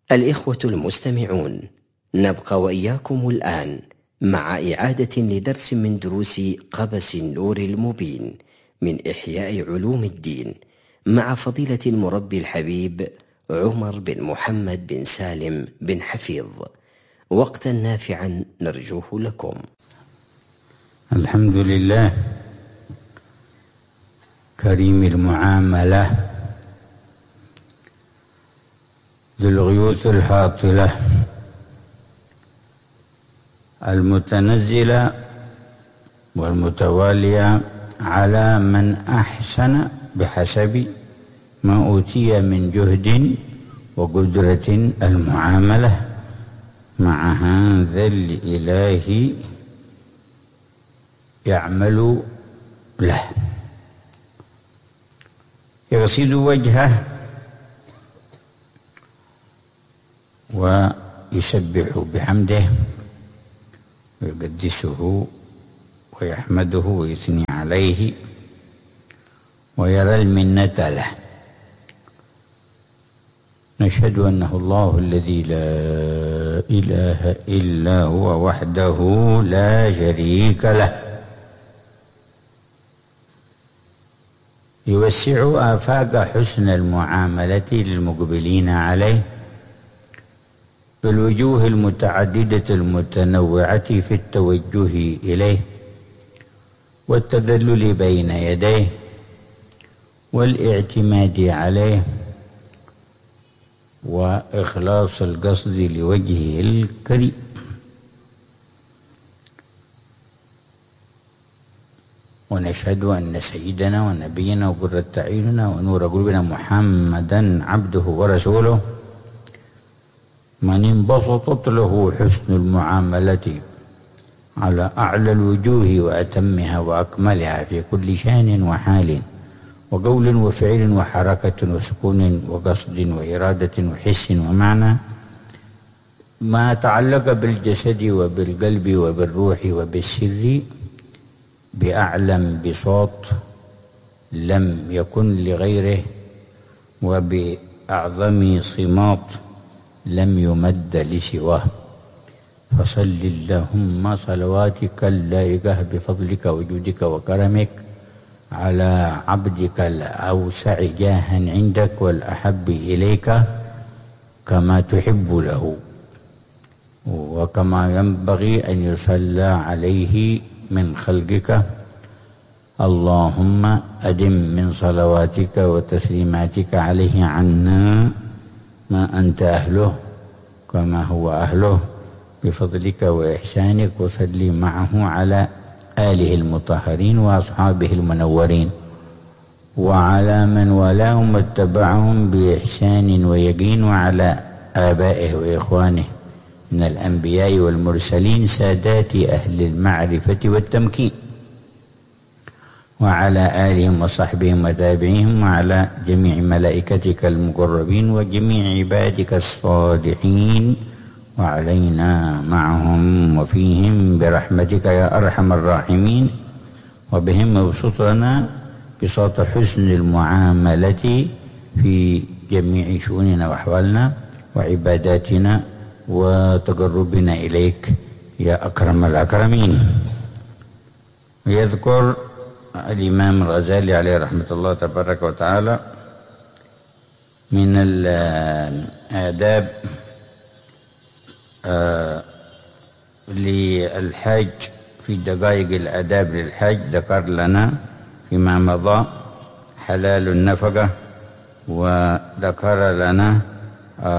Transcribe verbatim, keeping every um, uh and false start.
الإخوة المستمعون، نبقى وإياكم الآن مع إعادة لدرس من دروس قبس النور المبين من إحياء علوم الدين مع فضيلة المربي الحبيب عمر بن محمد بن سالم بن حفيظ. وقتا نافعا نرجوه لكم. الحمد لله كريم المعاملة ذو الغيوث الهاطلة المتنزلة والمتوالية على من أحسن بحسب ما أوتي من جهد وقدرة المعاملة مع هذا الإله يعمل له، يغسل وجهه ويسبح بحمده ويقدسه ويحمده ويثني عليه ويرى المنة له. نشهد أنه الله الذي لا إله إلا هو وحده لا شريك له، يوسع آفاق حسن المعاملة للمقبلين عليه بالوجوه المتعددة المتنوعة في التوجه إليه والتذلل بين يديه والاعتماد عليه وإخلاص القصد لوجهه الكريم. ونشهد أن سيدنا ونبينا وقرة أعيننا ونور قلوبنا محمدا عبده ورسوله من انبسطت له حسن المعاملة على أعلى الوجوه وأتمها وأكملها في كل شان وحال وقول وفعل وحركة وسكون وقصد وإرادة وحس ومعنى، ما تعلق بالجسد وبالقلب وبالروح وبالسر بأعلم بصوت لم يكن لغيره وبأعظم صمات لم يمد لسواه. فصل اللهم صلواتك اللائقة بفضلك وجودك وكرمك على عبدك الأوسع جاها عندك والأحب إليك كما تحب له وكما ينبغي أن يصلى عليه من خلقك. اللهم أدم من صلواتك وتسليماتك عليه عنا ما أنت أهله كما هو أهله بفضلك وإحسانك، وصلي معه على آله المطهرين وأصحابه المنورين وعلى من والاهم واتبعهم بإحسان ويقين، وعلى آبائه وإخوانه من الأنبياء والمرسلين سادات أهل المعرفة والتمكين، وعلى آلهم وصحبهم وتابعيهم، وعلى جميع ملائكتك المقربين وجميع عبادك الصالحين، وعلينا معهم وفيهم برحمتك يا أرحم الراحمين. وبهم ابسط لنا بساط حسن المعاملة في جميع شؤوننا وأحوالنا وعباداتنا وتقربنا إليك يا أكرم الأكرمين. يذكر الإمام الغزالي عليه رحمة الله تبارك وتعالى من الآداب آه للحج في دقائق الآداب للحج، ذكر لنا فيما مضى حلال النفقة، وذكر لنا